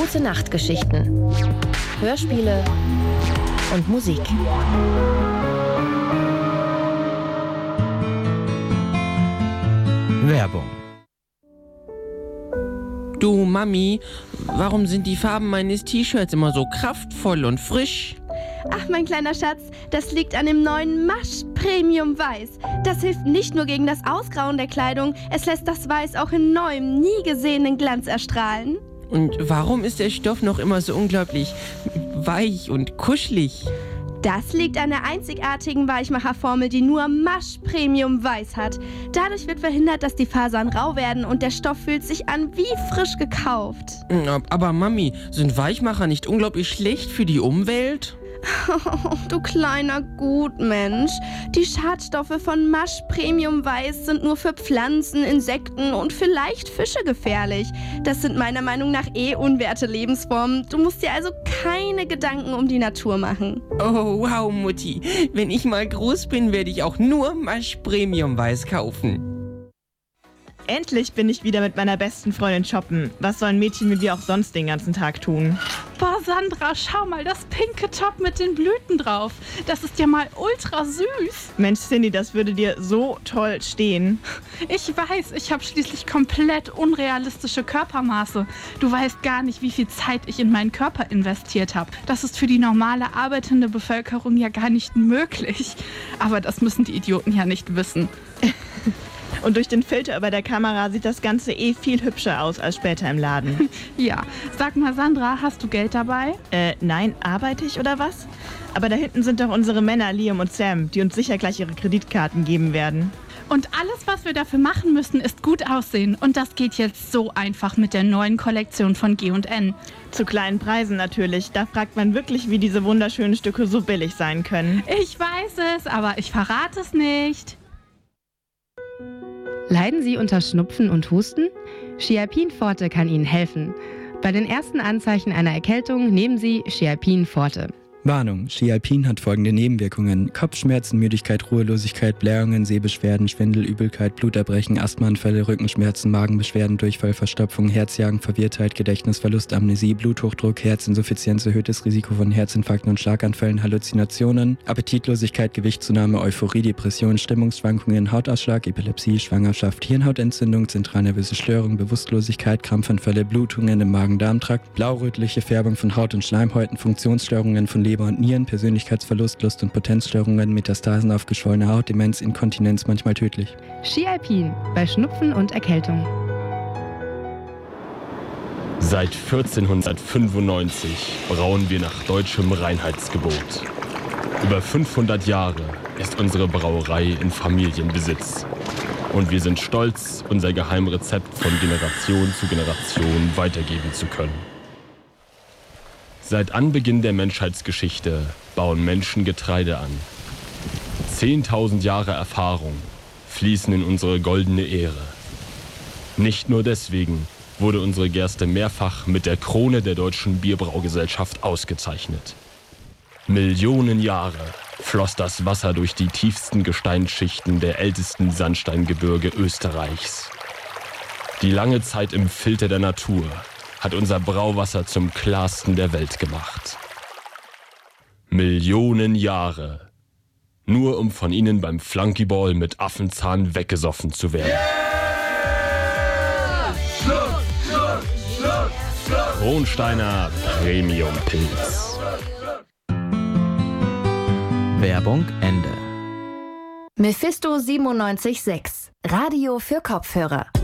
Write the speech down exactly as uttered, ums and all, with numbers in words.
Gute Nachtgeschichten, Hörspiele und Musik. Werbung. Du, Mami, warum sind die Farben meines T-Shirts immer so kraftvoll und frisch? Ach, mein kleiner Schatz, das liegt an dem neuen Masch Premium Weiß. Das hilft nicht nur gegen das Ausgrauen der Kleidung, es lässt das Weiß auch in neuem, nie gesehenen Glanz erstrahlen. Und warum ist der Stoff noch immer so unglaublich weich und kuschelig? Das liegt an der einzigartigen Weichmacherformel, die nur Masch Premium Weiß hat. Dadurch wird verhindert, dass die Fasern rau werden und der Stoff fühlt sich an wie frisch gekauft. Aber Mami, sind Weichmacher nicht unglaublich schlecht für die Umwelt? Oh, du kleiner Gutmensch. Die Schadstoffe von Masch Premium Weiß sind nur für Pflanzen, Insekten und vielleicht Fische gefährlich. Das sind meiner Meinung nach eh unwerte Lebensformen. Du musst dir also keine Gedanken um die Natur machen. Oh, wow, Mutti. Wenn ich mal groß bin, werde ich auch nur Masch Premium Weiß kaufen. Endlich bin ich wieder mit meiner besten Freundin shoppen. Was sollen Mädchen mit dir auch sonst den ganzen Tag tun? Boah, Sandra, schau mal, das pinke Top mit den Blüten drauf. Das ist ja mal ultra süß. Mensch, Cindy, das würde dir so toll stehen. Ich weiß, ich habe schließlich komplett unrealistische Körpermaße. Du weißt gar nicht, wie viel Zeit ich in meinen Körper investiert habe. Das ist für die normale arbeitende Bevölkerung ja gar nicht möglich. Aber das müssen die Idioten ja nicht wissen. Und durch den Filter über der Kamera sieht das Ganze eh viel hübscher aus als später im Laden. Ja, sag mal, Sandra, hast du Geld dabei? Äh, nein, arbeite ich oder was? Aber da hinten sind doch unsere Männer Liam und Sam, die uns sicher gleich ihre Kreditkarten geben werden. Und alles, was wir dafür machen müssen, ist gut aussehen. Und das geht jetzt so einfach mit der neuen Kollektion von G und N. Zu kleinen Preisen natürlich. Da fragt man wirklich, wie diese wunderschönen Stücke so billig sein können. Ich weiß es, aber ich verrate es nicht. Leiden Sie unter Schnupfen und Husten? Schialpin Forte kann Ihnen helfen. Bei den ersten Anzeichen einer Erkältung nehmen Sie Schialpin Forte. Warnung, Schialpin hat folgende Nebenwirkungen: Kopfschmerzen, Müdigkeit, Ruhelosigkeit, Blähungen, Sehbeschwerden, Schwindel, Übelkeit, Bluterbrechen, Asthmaanfälle, Rückenschmerzen, Magenbeschwerden, Durchfall, Verstopfung, Herzjagen, Verwirrtheit, Gedächtnisverlust, Amnesie, Bluthochdruck, Herzinsuffizienz, erhöhtes Risiko von Herzinfarkten und Schlaganfällen, Halluzinationen, Appetitlosigkeit, Gewichtszunahme, Euphorie, Depression, Stimmungsschwankungen, Hautausschlag, Epilepsie, Schwangerschaft, Hirnhautentzündung, zentralnervöse Störung, Bewusstlosigkeit, Krampfanfälle, Blutungen im Magen-Darm-Trakt, blaurötliche Färbung von Haut und Schleimhäuten, Funktionsstörungen von Leber und Nieren, Persönlichkeitsverlust, Lust- und Potenzstörungen, Metastasen auf geschwollene Haut, Demenz, Inkontinenz, manchmal tödlich. Schialpin bei Schnupfen und Erkältung. Seit vierzehnhundertfünfundneunzig brauen wir nach deutschem Reinheitsgebot. Über fünfhundert Jahre ist unsere Brauerei in Familienbesitz. Und wir sind stolz, unser Geheimrezept von Generation zu Generation weitergeben zu können. Seit Anbeginn der Menschheitsgeschichte bauen Menschen Getreide an. Zehntausend Jahre Erfahrung fließen in unsere goldene Ehre. Nicht nur deswegen wurde unsere Gerste mehrfach mit der Krone der Deutschen Bierbraugesellschaft ausgezeichnet. Millionen Jahre floss das Wasser durch die tiefsten Gesteinsschichten der ältesten Sandsteingebirge Österreichs. Die lange Zeit im Filter der Natur hat unser Brauwasser zum klarsten der Welt gemacht. Millionen Jahre, nur um von ihnen beim Flunkyball mit Affenzahn weggesoffen zu werden. Yeah! Schluck, Schluck, Schluck, Schluck. Kronsteiner Premium Pilz. Werbung Ende. Mephisto siebenundneunzig Komma sechs. Radio für Kopfhörer.